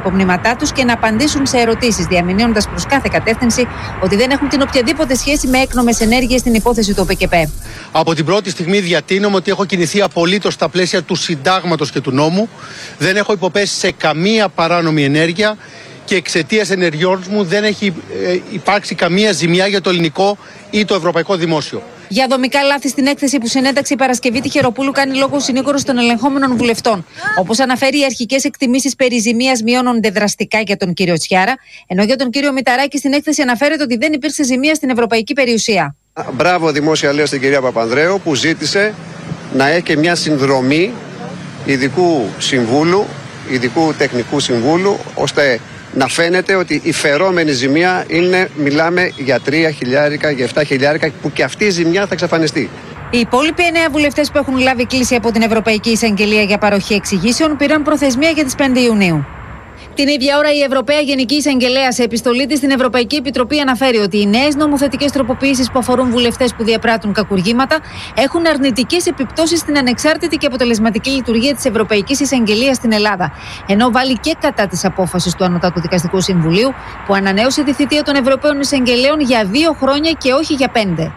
απομνήματά τους και να απαντήσουν σε ερωτήσεις, διαμηνύοντας προς κάθε κατεύθυνση ότι δεν έχουν την οποιαδήποτε σχέση με έκνομες ενέργειες στην υπόθεση του ΟΠΕΚΕΠ. Από την πρώτη στιγμή διατείνομαι ότι έχω κινηθεί απολύτως στα πλαίσια του συντάγματος και του νόμου. Δεν έχω υποπέσει σε καμία παράνομη ενέργεια και εξαιτίας ενεργειών μου δεν έχει υπάρξει καμία ζημιά για το ελληνικό ή το ευρωπαϊκό δημόσιο. Για δομικά λάθη στην έκθεση που συνέταξε η Παρασκευή Τυχεροπούλου κάνει λόγο ο συνήγορος των ελεγχόμενων βουλευτών. Όπως αναφέρει, οι αρχικές εκτιμήσεις περί ζημίας μειώνονται δραστικά για τον κύριο Τσιάρα, ενώ για τον κύριο Μηταράκη στην έκθεση αναφέρεται ότι δεν υπήρξε ζημία στην ευρωπαϊκή περιουσία. Μπράβο δημόσια λέω στην κυρία Παπανδρέου που ζήτησε να έχει και μια συνδρομή ειδικού τεχνικού συμβούλου, ώστε να φαίνεται ότι η φερόμενη ζημία είναι, μιλάμε για 3.000, για 7.000, που και αυτή η ζημιά θα εξαφανιστεί. Οι υπόλοιποι 9 βουλευτές που έχουν λάβει κλήση από την Ευρωπαϊκή Εισαγγελία για παροχή εξηγήσεων πήραν προθεσμία για τις 5 Ιουνίου. Την ίδια ώρα, η Ευρωπαία Γενική Εισαγγελέα σε επιστολή της στην Ευρωπαϊκή Επιτροπή αναφέρει ότι οι νέες νομοθετικές τροποποιήσεις που αφορούν βουλευτές που διαπράττουν κακουργήματα έχουν αρνητικές επιπτώσεις στην ανεξάρτητη και αποτελεσματική λειτουργία της Ευρωπαϊκής Εισαγγελίας στην Ελλάδα. Ενώ βάλει και κατά της απόφασης του Ανωτάτου Δικαστικού Συμβουλίου, που ανανέωσε τη θητεία των Ευρωπαίων Εισαγγελέων για 2 χρόνια και όχι για 5.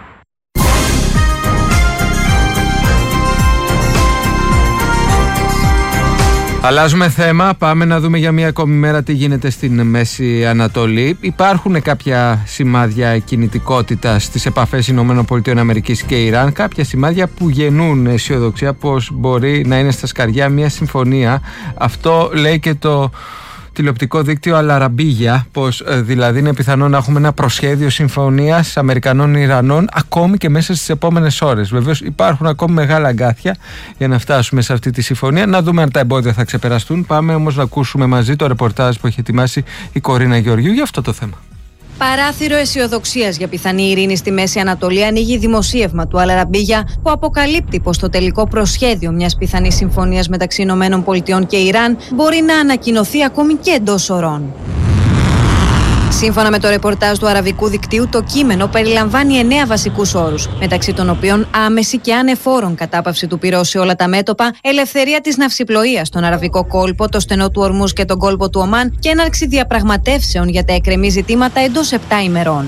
Αλλάζουμε θέμα, πάμε να δούμε για μία ακόμη μέρα τι γίνεται στην Μέση Ανατολή. Υπάρχουν κάποια σημάδια κινητικότητας στις επαφές ΗΠΑ και Ιράν, κάποια σημάδια που γεννούν αισιοδοξία πως μπορεί να είναι στα σκαριά μία συμφωνία. Αυτό λέει και το τηλεοπτικό δίκτυο Αλαραμπίγια, πως δηλαδή είναι πιθανό να έχουμε ένα προσχέδιο συμφωνίας Αμερικανών-Ιρανών ακόμη και μέσα στις επόμενες ώρες. Βεβαίως υπάρχουν ακόμη μεγάλα αγκάθια για να φτάσουμε σε αυτή τη συμφωνία. Να δούμε αν τα εμπόδια θα ξεπεραστούν. Πάμε όμως να ακούσουμε μαζί το ρεπορτάζ που έχει ετοιμάσει η Κορίνα Γεωργιού για αυτό το θέμα. Παράθυρο αισιοδοξίας για πιθανή ειρήνη στη Μέση Ανατολή ανοίγει δημοσίευμα του Αλαραμπίγια που αποκαλύπτει πως το τελικό προσχέδιο μιας πιθανής συμφωνίας μεταξύ ΗΠΑ και Ιράν μπορεί να ανακοινωθεί ακόμη και εντός ωρών. Σύμφωνα με το ρεπορτάζ του αραβικού δικτύου, το κείμενο περιλαμβάνει 9 βασικούς όρους, μεταξύ των οποίων άμεση και ανεφόρον κατάπαυση του πυρός σε όλα τα μέτωπα, ελευθερία της ναυσιπλοείας στον αραβικό κόλπο, το στενό του Ορμούζ και τον κόλπο του Ομάν και έναρξη διαπραγματεύσεων για τα εκκρεμή ζητήματα εντός 7 ημερών.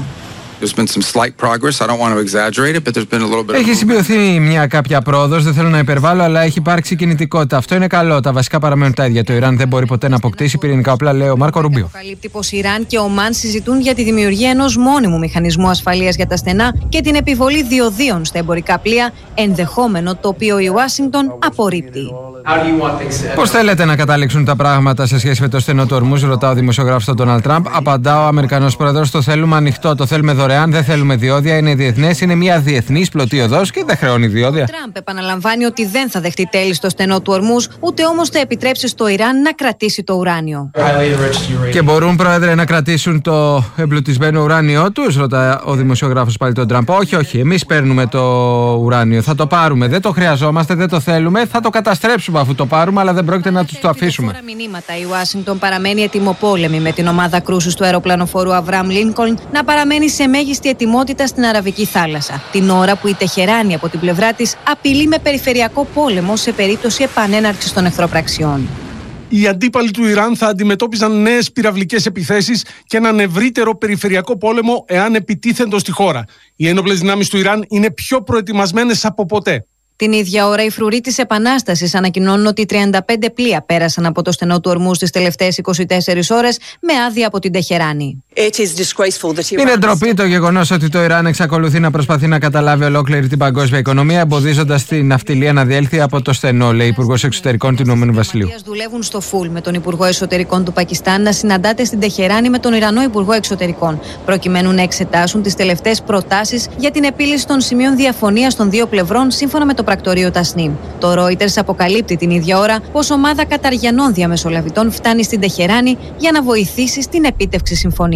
Έχει σημειωθεί μια κάποια πρόοδος, δεν θέλω να υπερβάλλω, αλλά έχει υπάρξει κινητικότητα. Αυτό είναι καλό. Τα βασικά παραμένουν τα ίδια. Το Ιράν δεν μπορεί ποτέ να αποκτήσει πυρηνικά όπλα, λέει ο Μάρκο Ρουμπίο. Αποκαλύπτει πως Ιράν και Ομάν συζητούν για τη δημιουργία ενός μόνιμου μηχανισμού ασφαλείας για τα στενά και την επιβολή διοδίων στα εμπορικά πλοία, ενδεχόμενο το οποίο η Ουάσιγκτον απορρίπτει. Πώς θέλετε να καταλήξουν τα πράγματα σε σχέση με το στενό του Ορμούζ, ρωτά ο δημοσιογράφος τον Ντόναλντ Τραμπ. Απαντά ο Αμερικανός πρόεδρος: το θέλουμε ανοιχτό, το θέλουμε δωρεάν, δεν θέλουμε διόδια, είναι διεθνές, είναι μια διεθνής πλωτή οδός και δεν χρεώνει διόδια. Ο Τραμπ επαναλαμβάνει ότι δεν θα δεχτεί τέλη στο στενό του Ορμούζ, ούτε όμως θα επιτρέψει στο Ιράν να κρατήσει το ουράνιο. Και μπορούν, πρόεδρε, να κρατήσουν το εμπλουτισμένο ουράνιό τους, ρωτά ο δημοσιογράφος πάλι τον Τραμπ. Όχι, εμείς παίρνουμε το ουράνιο, θα το πάρουμε, δεν το χρειαζόμαστε, δεν το θέλουμε, θα το καταστρέψουμε αφού το πάρουμε, αλλά δεν πρόκειται να τους το αφήσουμε. Μηνύματα, η Ουάσιγκτον παραμένει ετοιμοπόλεμη με την ομάδα κρούσους του αεροπλανοφόρου Αβραάμ Λίνκολν να παραμένει σε μέγιστη ετοιμότητα στην Αραβική θάλασσα, την ώρα που η Τεχεράνη από την πλευρά της απειλεί με περιφερειακό πόλεμο σε περίπτωση επανέναρξης των εχθροπραξιών. Οι αντίπαλοι του Ιράν θα αντιμετώπιζαν νέες πυραυλικές επιθέσεις και έναν ευρύτερο περιφερειακό πόλεμο εάν επιτίθεντο στη χώρα. Οι ένοπλες δυνάμεις του Ιράν είναι πιο προετοιμασμένες από ποτέ. Την ίδια ώρα, οι φρουροί της Επανάστασης ανακοινώνουν ότι 35 πλοία πέρασαν από το στενό του Ορμούζ τις τελευταίες 24 ώρες με άδεια από την Τεχεράνη. Είναι ντροπή το γεγονός ότι το Ιράν εξακολουθεί να προσπαθεί να καταλάβει ολόκληρη την παγκόσμια οικονομία, εμποδίζοντας την ναυτιλία να διέλθει από το στενό, λέει η Υπουργός Εξωτερικών του Ηνωμένου Βασιλείου. Δουλεύουν στο φουλ με τον Υπουργό Εσωτερικών του Πακιστάν να συναντάται στην Τεχεράνη με τον Ιρανό Υπουργό Εξωτερικών, προκειμένου να εξετάσουν τις τελευταίες προτάσεις για την επίλυση των σημείων διαφωνίας των δύο πλευρών, σύμφωνα με το πρακτορείο Τασνίμ. Το Reuters αποκαλύπτει την ίδια ώρα πως ομάδα καταριανών διαμεσολαβητών φτάνει στην Τεχεράνη για να βοηθήσει στην επίτευξη συμφωνίας.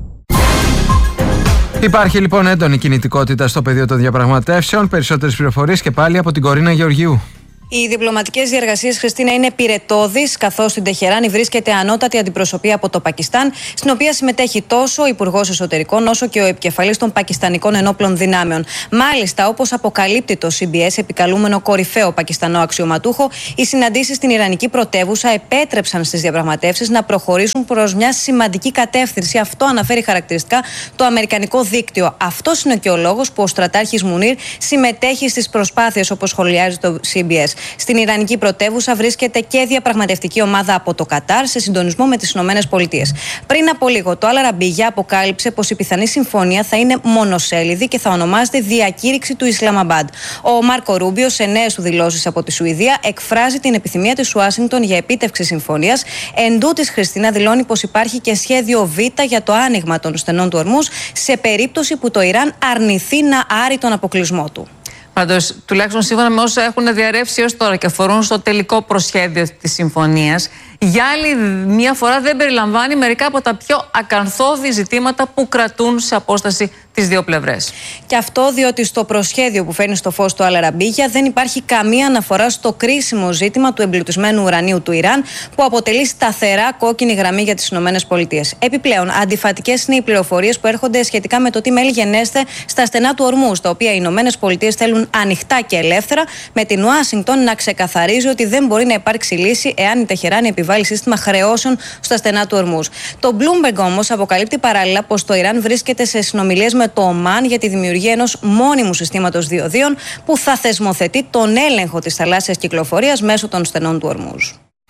Υπάρχει λοιπόν έντονη κινητικότητα στο πεδίο των διαπραγματεύσεων. Περισσότερες πληροφορίες και πάλι από την Κορίνα Γεωργιού. Οι διπλωματικές διεργασίες, Χριστίνα, είναι πυρετώδεις, καθώς στην Τεχεράνη βρίσκεται ανώτατη αντιπροσωπεία από το Πακιστάν, στην οποία συμμετέχει τόσο ο Υπουργός Εσωτερικών όσο και ο επικεφαλής των Πακιστανικών Ενόπλων Δυνάμεων. Μάλιστα, όπως αποκαλύπτει το CBS, επικαλούμενο κορυφαίο Πακιστανό αξιωματούχο, οι συναντήσεις στην Ιρανική πρωτεύουσα επέτρεψαν στις διαπραγματεύσεις να προχωρήσουν προς μια σημαντική κατεύθυνση. Αυτό αναφέρει χαρακτηριστικά το αμερικανικό δίκτυο. Αυτός είναι και ο λόγος που ο στρατάρχης Μουνίρ συμμετέχει στις προσπάθειες, όπως σχολιάζει το CBS. Στην Ιρανική πρωτεύουσα βρίσκεται και διαπραγματευτική ομάδα από το Κατάρ σε συντονισμό με τις ΗΠΑ. Πριν από λίγο, το Αλ-Αραμπίγια αποκάλυψε πως η πιθανή συμφωνία θα είναι μονοσέλιδη και θα ονομάζεται Διακήρυξη του Ισλαμαμπάντ. Ο Μάρκο Ρούμπιο, σε νέες του δηλώσεις από τη Σουηδία, εκφράζει την επιθυμία της Ουάσιγκτον για επίτευξη συμφωνίας. Εν τούτης, Χριστίνα, δηλώνει πως υπάρχει και σχέδιο Β για το άνοιγμα των στενών του Ορμούζ σε περίπτωση που το Ιράν αρνηθεί να άρει τον αποκλεισμό του. Πάντως, τουλάχιστον σύμφωνα με όσα έχουν διαρρεύσει έως τώρα και αφορούν στο τελικό προσχέδιο της συμφωνίας, για άλλη μια φορά δεν περιλαμβάνει μερικά από τα πιο ακαθόδη ζητήματα που κρατούν σε απόσταση τις δύο πλευρές. Και αυτό διότι στο προσχέδιο που φέρνει στο φως του Αλ-Αραμπίγια δεν υπάρχει καμία αναφορά στο κρίσιμο ζήτημα του εμπλουτισμένου ουρανίου του Ιράν, που αποτελεί σταθερά κόκκινη γραμμή για τις ΗΠΑ. Επιπλέον, αντιφατικές είναι οι πληροφορίες που έρχονται σχετικά με το τι μέλη γενέστε στα στενά του Ορμούζ, τα οποία οι ΗΠΑ θέλουν ανοιχτά και ελεύθερα, με την Ουάσιγκτον να ξεκαθαρίζει ότι δεν μπορεί να υπάρξει λύση εάν η Τεχεράνη επιβάλλει σύστημα χρεώσεων στα στενά του Ορμούζ. Το Bloomberg όμως αποκαλύπτει παράλληλα πως το Ιράν βρίσκεται σε συνομιλίες με το Ομάν για τη δημιουργία ενός μόνιμου συστήματος διοδίων που θα θεσμοθετεί τον έλεγχο της θαλάσσιας κυκλοφορίας μέσω των στενών του Ορμούζ.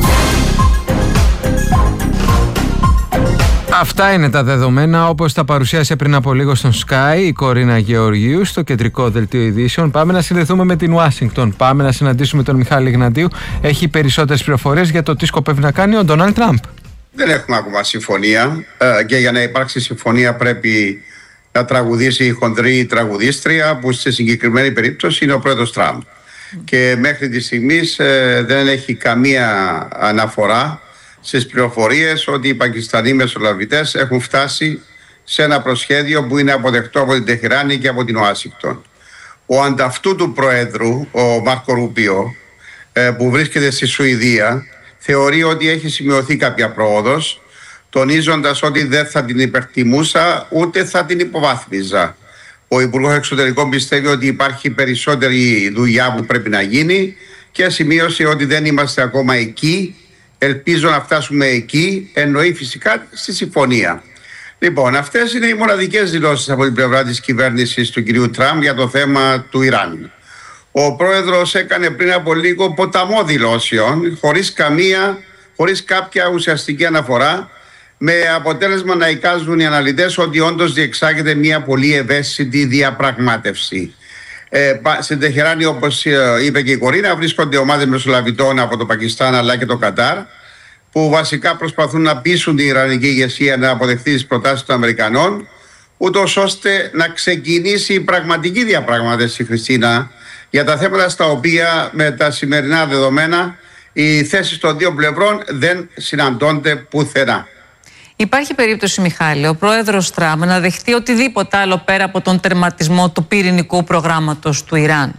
Αυτά είναι τα δεδομένα όπως τα παρουσίασε πριν από λίγο στον Sky η Κορίνα Γεωργίου στο κεντρικό δελτίο ειδήσεων. Πάμε να συνδεθούμε με την Ουάσιγκτον. Πάμε να συναντήσουμε τον Μιχάλη Γναντίου. Έχει περισσότερες πληροφορίες για το τι σκοπεύει να κάνει ο Ντόναλντ Τραμπ. Δεν έχουμε ακόμα συμφωνία και για να υπάρξει συμφωνία πρέπει να τραγουδήσει η χοντρή τραγουδίστρια, που στη συγκεκριμένη περίπτωση είναι ο πρόεδρος Τραμπ. Και μέχρι τη στιγμή δεν έχει καμία αναφορά στις πληροφορίες ότι οι Πακιστανοί μεσολαβητές έχουν φτάσει σε ένα προσχέδιο που είναι αποδεκτό από την Τεχεράνη και από την Ουάσιγκτον. Ο ανταυτού του Προέδρου, ο Μάρκο Ρούμπιο, που βρίσκεται στη Σουηδία, θεωρεί ότι έχει σημειωθεί κάποια πρόοδος, τονίζοντας ότι δεν θα την υπερτιμούσα ούτε θα την υποβάθμιζα. Ο Υπουργός Εξωτερικών πιστεύει ότι υπάρχει περισσότερη δουλειά που πρέπει να γίνει και σημείωσε ότι δεν είμαστε ακόμα εκεί. Ελπίζω να φτάσουμε εκεί, εννοεί φυσικά στη συμφωνία. Λοιπόν, αυτές είναι οι μοναδικές δηλώσεις από την πλευρά της κυβέρνησης του κυρίου Τραμπ για το θέμα του Ιράν. Ο πρόεδρος έκανε πριν από λίγο ποταμό δηλώσεων, χωρίς κάποια ουσιαστική αναφορά, με αποτέλεσμα να εικάζουν οι αναλυτές ότι όντως διεξάγεται μια πολύ ευαίσθητη διαπραγμάτευση. Στην Τεχεράνη, όπως είπε και η Κορίνα, βρίσκονται ομάδες μεσολαβητών από το Πακιστάν αλλά και το Κατάρ, που βασικά προσπαθούν να πείσουν την Ιρανική ηγεσία να αποδεχτεί τις προτάσεις των Αμερικανών, ούτως ώστε να ξεκινήσει η πραγματική διαπραγμάτευση, Χριστίνα, για τα θέματα στα οποία με τα σημερινά δεδομένα οι θέσεις των δύο πλευρών δεν συναντώνται πουθενά. Υπάρχει περίπτωση, Μιχάλη, ο πρόεδρος Τραμπ να δεχτεί οτιδήποτε άλλο πέρα από τον τερματισμό του πυρηνικού προγράμματος του Ιράν?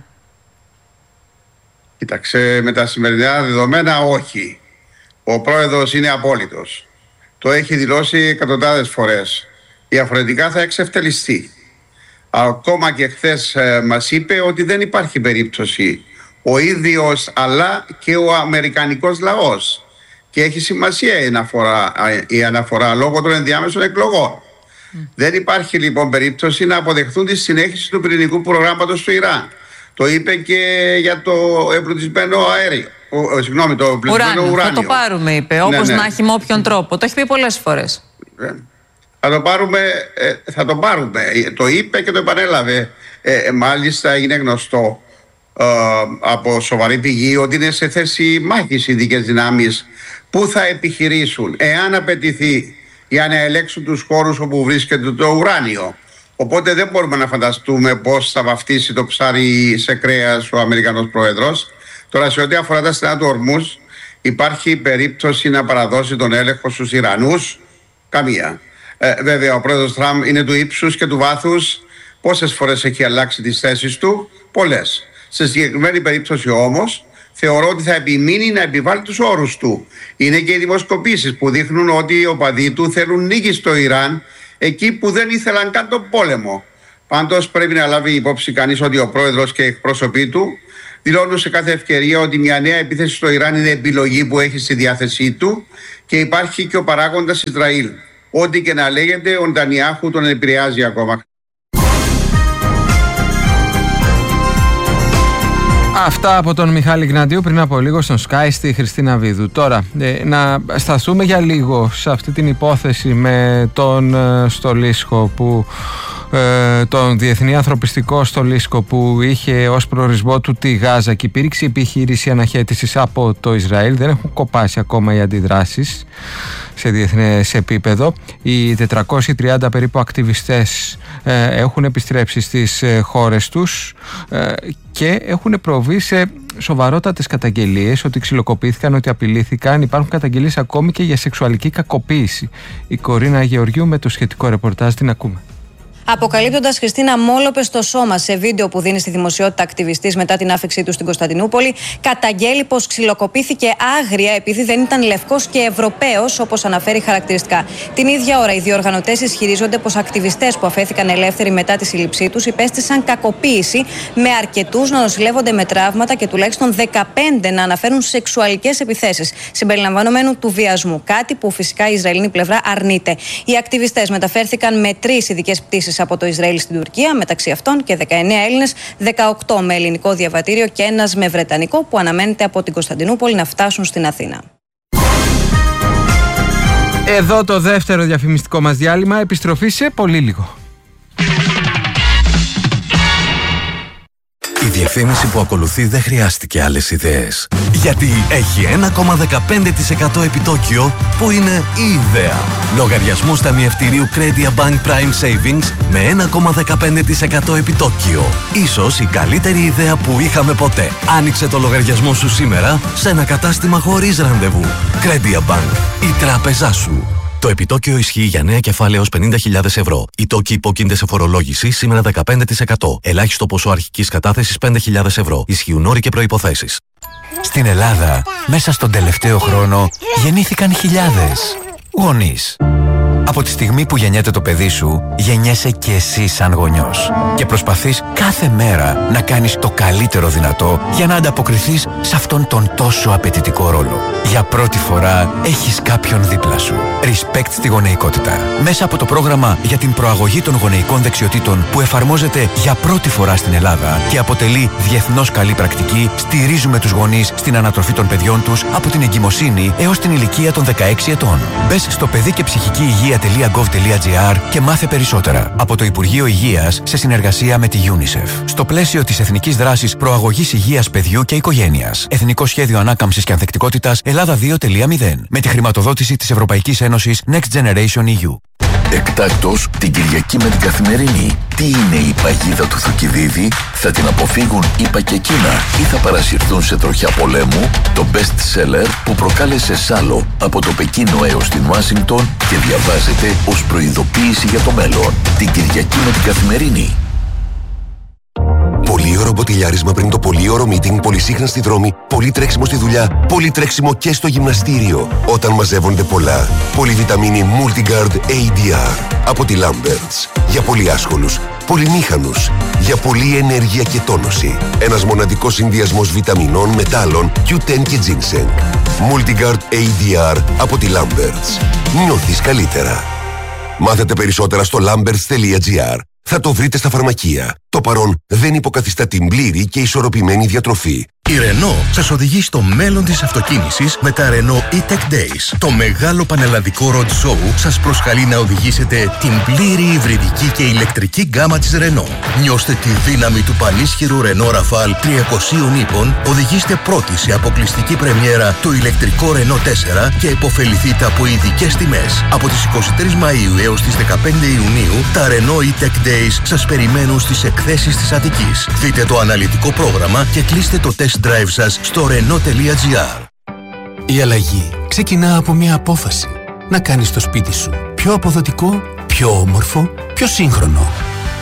Κοίταξε, με τα σημερινά δεδομένα όχι. Ο πρόεδρος είναι απόλυτος. Το έχει δηλώσει εκατοντάδες φορές. Διαφορετικά θα εξευτελιστεί. Ακόμα και χθες μας είπε ότι δεν υπάρχει περίπτωση. Ο ίδιος αλλά και ο αμερικανικός λαός. Και έχει σημασία η αναφορά λόγω των ενδιάμεσων εκλογών. Δεν υπάρχει λοιπόν περίπτωση να αποδεχθούν τη συνέχιση του πυρηνικού προγράμματος του Ιράν. Το είπε και για το εμπλουτισμένο αέριο. Το εμπλουτισμένο ουράνιο. Θα το πάρουμε, είπε, όπως να έχει με όποιον τρόπο. Το έχει πει πολλές φορές. Θα το πάρουμε. Το είπε και το επανέλαβε. Μάλιστα είναι γνωστό από σοβαρή πηγή ότι είναι σε θέση μάχης οι ειδικές δυνάμεις που θα επιχειρήσουν εάν απαιτηθεί για να ελέγξουν τους χώρους όπου βρίσκεται το ουράνιο. Οπότε δεν μπορούμε να φανταστούμε πώς θα βαφτίσει το ψάρι σε κρέας ο Αμερικανός πρόεδρος. Τώρα, σε ό,τι αφορά τα στενά του Ορμούζ, υπάρχει περίπτωση να παραδώσει τον έλεγχο στους Ιρανούς? Καμία. Βέβαια, ο πρόεδρος Τραμπ είναι του ύψους και του βάθους. Πόσες φορές έχει αλλάξει τις θέσεις του? Πολλές. Σε συγκεκριμένη περίπτωση όμως θεωρώ ότι θα επιμείνει να επιβάλλει τους όρους του. Είναι και οι δημοσκοπήσεις που δείχνουν ότι οι οπαδοί του θέλουν νίκη στο Ιράν εκεί που δεν ήθελαν καν τον πόλεμο. Πάντως πρέπει να λάβει υπόψη κανείς ότι ο πρόεδρος και οι εκπρόσωποι του δηλώνουν σε κάθε ευκαιρία ότι μια νέα επίθεση στο Ιράν είναι επιλογή που έχει στη διάθεσή του και υπάρχει και ο παράγοντας Ισραήλ. Ό,τι και να λέγεται, ο Νετανιάχου τον επηρεάζει ακόμα. Αυτά από τον Μιχάλη Γναντίου πριν από λίγο στον Sky στη Χριστίνα Βίδου. Τώρα, να σταθούμε για λίγο σε αυτή την υπόθεση με τον Στολίσκο τον Διεθνή Ανθρωπιστικό Στολίσκο που είχε ως προορισμό του τη Γάζα και υπήρξε επιχείρηση αναχέτησης από το Ισραήλ. Δεν έχουν κοπάσει ακόμα οι αντιδράσεις σε διεθνές επίπεδο. Οι 430 περίπου ακτιβιστές έχουν επιστρέψει στις χώρες τους και έχουν προβεί σε σοβαρότατες καταγγελίες ότι ξυλοκοπήθηκαν, ότι απειλήθηκαν. Υπάρχουν καταγγελίες ακόμη και για σεξουαλική κακοποίηση. Η Κορίνα Γεωργίου με το σχετικό ρεπορτάζ, την ακούμε. Αποκαλύπτοντας, Χριστίνα, μόλοπες στο σώμα σε βίντεο που δίνει στη δημοσιότητα ακτιβιστής μετά την άφηξή του στην Κωνσταντινούπολη, καταγγέλει πως ξυλοκοπήθηκε άγρια επειδή δεν ήταν λευκός και Ευρωπαίος, όπως αναφέρει χαρακτηριστικά. Την ίδια ώρα, οι διοργανωτές ισχυρίζονται πως ακτιβιστές που αφέθηκαν ελεύθεροι μετά τη σύλληψή τους υπέστησαν κακοποίηση, με αρκετούς να νοσηλεύονται με τραύματα και τουλάχιστον 15 να αναφέρουν σεξουαλικές επιθέσεις, συμπεριλαμβανομένου του βιασμού. Κάτι που φυσικά η Ισραηλινή πλευρά αρνείται. Οι ακτιβιστές μεταφέρθηκαν με 3 ειδικές πτήσεις από το Ισραήλ στην Τουρκία, μεταξύ αυτών και 19 Έλληνες, 18 με ελληνικό διαβατήριο και ένας με βρετανικό, που αναμένεται από την Κωνσταντινούπολη να φτάσουν στην Αθήνα. Εδώ το δεύτερο διαφημιστικό μας διάλειμμα, επιστροφή σε πολύ λίγο. Η διαφήμιση που ακολουθεί δεν χρειάστηκε άλλες ιδέες. Γιατί έχει 1,15% επιτόκιο που είναι η ιδέα. Λογαριασμούς ταμιευτηρίου Credit Bank Prime Savings με 1,15% επιτόκιο. Ίσως η καλύτερη ιδέα που είχαμε ποτέ. Άνοιξε το λογαριασμό σου σήμερα σε ένα κατάστημα χωρίς ραντεβού. Credit Bank, η τράπεζά σου. Το επιτόκιο ισχύει για νέα κεφάλαια έως 50.000 ευρώ. Οι τόκοι υπόκεινται σε φορολόγηση σήμερα 15%. Ελάχιστο ποσό αρχικής κατάθεσης 5.000 ευρώ. Ισχύουν όροι και προϋποθέσεις. Στην Ελλάδα, μέσα στον τελευταίο χρόνο, γεννήθηκαν χιλιάδες γονείς. Από τη στιγμή που γεννιέται το παιδί σου, γεννιέσαι και εσύ σαν γονιός. Και προσπαθείς κάθε μέρα να κάνεις το καλύτερο δυνατό για να ανταποκριθείς σε αυτόν τον τόσο απαιτητικό ρόλο. Για πρώτη φορά έχεις κάποιον δίπλα σου. Respect στη γονεϊκότητα. Μέσα από το πρόγραμμα για την προαγωγή των γονεϊκών δεξιοτήτων που εφαρμόζεται για πρώτη φορά στην Ελλάδα και αποτελεί διεθνώς καλή πρακτική, στηρίζουμε τους γονείς στην ανατροφή των παιδιών τους από την εγκυμοσύνη έως την ηλικία των 16 ετών. Μπες στο παιδί και ψυχική υγεία.gov.gr και μάθε περισσότερα από το Υπουργείο Υγείας σε συνεργασία με τη UNICEF. Στο πλαίσιο της Εθνικής Δράσης Προαγωγής Υγείας Παιδιού και Οικογένειας. Εθνικό Σχέδιο Ανάκαμψης και Ανθεκτικότητας Ελλάδα 2.0. Με τη χρηματοδότηση της Ευρωπαϊκής Ένωσης Next Generation EU. Εκτάκτως την Κυριακή με την Καθημερινή. Τι είναι η παγίδα του Θουκυδίδη, θα την αποφύγουν ΙΠΑ και Κίνα ή θα παρασυρθούν σε τροχιά πολέμου? Το best seller που προκάλεσε σάλο από το Πεκίνο έως την Ουάσιγκτον και διαβάζεται ως προειδοποίηση για το μέλλον. Την Κυριακή με την Καθημερινή. Πολύωρο μποτιλιάρισμα πριν το πολύωρο meeting, πολυσύχνα στη δρόμη, πολύ τρέξιμο στη δουλειά, πολύ τρέξιμο και στο γυμναστήριο. Όταν μαζεύονται πολλά, πολυβιταμίνη Multigard ADR από τη Lamberts. Για πολύ άσχολους, πολυμήχανους, για πολλή ενέργεια και τόνωση. Ένας μοναδικός συνδυασμός βιταμινών, μετάλλων, Q10 και ginseng. Multigard ADR από τη Lamberts. Νιώθεις καλύτερα. Μάθετε περισσότερα στο lamberts.gr. Θα το βρείτε στα φαρμακεία. Το παρόν δεν υποκαθιστά την πλήρη και ισορροπημένη διατροφή. Η Renault σας οδηγεί στο μέλλον της αυτοκίνησης με τα Renault E-Tech Days. Το μεγάλο πανελλαδικό road show σας προσκαλεί να οδηγήσετε την πλήρη υβριδική και ηλεκτρική γκάμα της Renault. Νιώστε τη δύναμη του πανίσχυρου Renault Rafale 300 ύπων, οδηγήστε πρώτοι σε αποκλειστική πρεμιέρα το ηλεκτρικό Renault 4 και υποφεληθείτε από ειδικές τιμές. Από τις 23 Μαΐου έως τις 15 Ιουνίου, τα Renault E-Tech Days σας περιμένουν στις εκθέσεις της Αττικής. Δείτε το αναλυτικό πρόγραμμα και κλείστε το test drive σας στο Renault.gr. Η αλλαγή ξεκινά από μια απόφαση. Να κάνεις το σπίτι σου πιο αποδοτικό, πιο όμορφο, πιο σύγχρονο.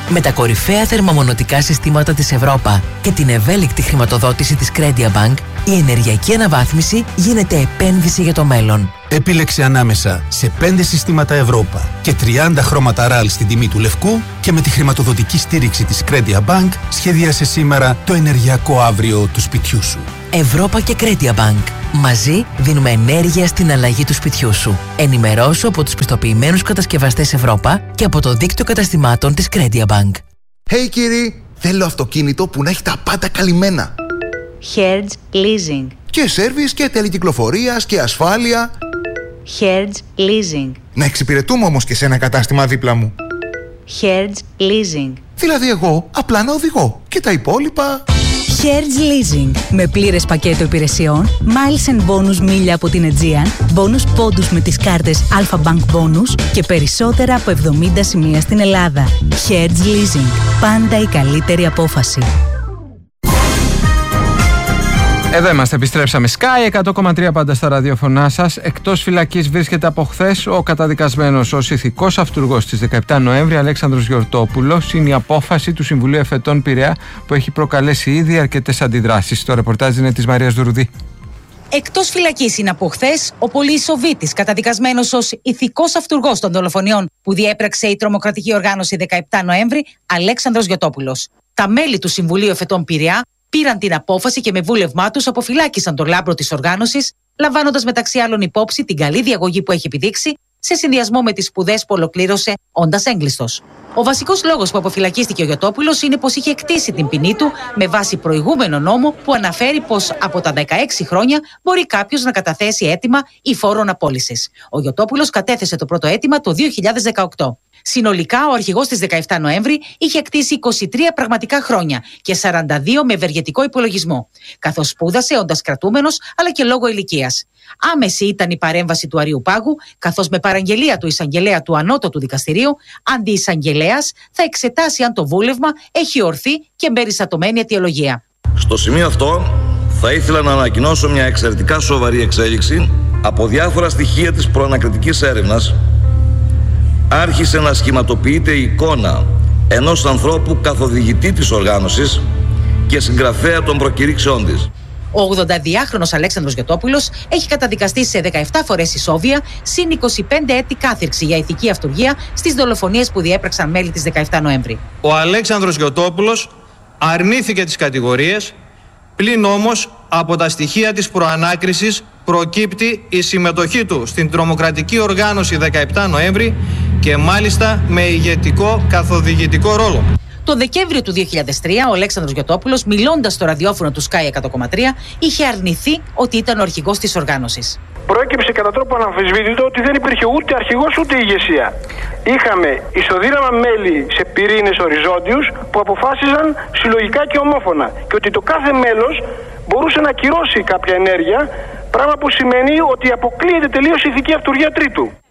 Με τα κορυφαία θερμομονωτικά συστήματα της Ευρώπα και την ευέλικτη χρηματοδότηση της Credia Bank, η ενεργειακή αναβάθμιση γίνεται επένδυση για το μέλλον. Επίλεξε ανάμεσα σε 5 συστήματα Ευρώπα και 30 χρώματα RAL στην τιμή του λευκού και με τη χρηματοδοτική στήριξη της Credia Bank σχεδίασε σήμερα το ενεργειακό αύριο του σπιτιού σου. Ευρώπα και Credia Bank. Μαζί δίνουμε ενέργεια στην αλλαγή του σπιτιού σου. Ενημερώσου από τους πιστοποιημένους κατασκευαστές Ευρώπα και από το δίκτυο καταστημάτων της Credia Bank. Hey κύριοι, θέλω αυτοκίνητο που να έχει τα πάντα καλυμμένα. Hertz Leasing. Και σέρβις και τέλη κυκλοφορίας και ασφάλεια. Hertz Leasing. Να εξυπηρετούμε όμως και σε ένα κατάστημα δίπλα μου. Hertz Leasing. Δηλαδή εγώ απλά να οδηγώ και τα υπόλοιπα... Hertz Leasing. Με πλήρες πακέτο υπηρεσιών, miles and bonus μίλια από την Aegean, bonus πόντους με τις κάρτες Alpha Bank Bonus και περισσότερα από 70 σημεία στην Ελλάδα. Hertz Leasing. Πάντα η καλύτερη απόφαση. Εδώ είμαστε, επιστρέψαμε. Sky 100,3 πάντα στα ραδιοφωνά σας. Εκτός φυλακής βρίσκεται από χθες ο καταδικασμένος ως ηθικός αυτουργός της 17 Νοέμβρη, Αλέξανδρος Γιορτόπουλος. Είναι η απόφαση του Συμβουλίου Εφετών Πειραιά που έχει προκαλέσει ήδη αρκετές αντιδράσεις. Το ρεπορτάζ είναι της Μαρίας Δουρουδή. Εκτός φυλακής είναι από χθες ο πολυεισοβήτης, καταδικασμένος ως ηθικός αυτουργός των δολοφονιών που διέπραξε η τρομοκρατική οργάνωση 17 Νοέμβρη, Αλέξανδρος Γιορτόπουλος. Τα μέλη του Συμβουλίου Εφετών Πειραιά πήραν την απόφαση και με βούλευμά τους αποφυλάκησαν τον λάμπρο της οργάνωσης, λαμβάνοντας μεταξύ άλλων υπόψη την καλή διαγωγή που έχει επιδείξει σε συνδυασμό με τις σπουδές που ολοκλήρωσε όντας έγκλειστος. Ο βασικός λόγος που αποφυλακίστηκε ο Γιορτόπουλος είναι πως είχε εκτίσει την ποινή του με βάση προηγούμενο νόμο που αναφέρει πως από τα 16 χρόνια μπορεί κάποιος να καταθέσει αίτημα ή φόρων απόλυσης. Ο Γιορτόπουλος κατέθεσε το πρώτο αίτημα το 2018. Συνολικά, ο αρχηγός της 17 Νοέμβρη είχε εκτίσει 23 πραγματικά χρόνια και 42 με ευεργετικό υπολογισμό, καθώς σπούδασε όντας κρατούμενος αλλά και λόγω ηλικίας. Άμεση ήταν η παρέμβαση του Αριού Πάγου, καθώς με παραγγελία του εισαγγελέα του Ανώτατου Δικαστηρίου, αντιεισαγγελέας θα εξετάσει αν το βούλευμα έχει ορθή και εμπεριστατωμένη αιτιολογία. Στο σημείο αυτό, θα ήθελα να ανακοινώσω μια εξαιρετικά σοβαρή εξέλιξη. Από διάφορα στοιχεία της προανακριτικής έρευνας, άρχισε να σχηματοποιείται η εικόνα ενός ανθρώπου καθοδηγητή της οργάνωσης και συγγραφέα των προκηρύξεών της. Ο 82χρονος Αλέξανδρος Γιορτόπουλος έχει καταδικαστεί σε 17 φορές ισόβια, συν 25 έτη κάθυρξη για ηθική αυτουργία στις δολοφονίες που διέπραξαν μέλη της 17 Νοέμβρη. Ο Αλέξανδρος Γιορτόπουλος αρνήθηκε τις κατηγορίες, πλην όμως από τα στοιχεία της προανάκρισης προκύπτει η συμμετοχή του στην τρομοκρατική οργάνωση 17 Νοέμβρη και μάλιστα με ηγετικό καθοδηγητικό ρόλο. Το Δεκέμβριο του 2003, ο Αλέξανδρος Γιορτόπουλος, μιλώντας στο ραδιόφωνο του Sky 100,3, είχε αρνηθεί ότι ήταν ο αρχηγός της οργάνωσης. Προέκυψε κατά τρόπο αναμφισβήτητο ότι δεν υπήρχε ούτε αρχηγός ούτε ηγεσία. Είχαμε ισοδύναμα μέλη σε πυρήνες οριζόντιους που αποφάσιζαν συλλογικά και ομόφωνα και ότι το κάθε μέλος μπορούσε να ακυρώσει κάποια ενέργεια, πράγμα που σημαίνει ότι αποκλείεται τελείως η ηθική αυτουργία τρίτου.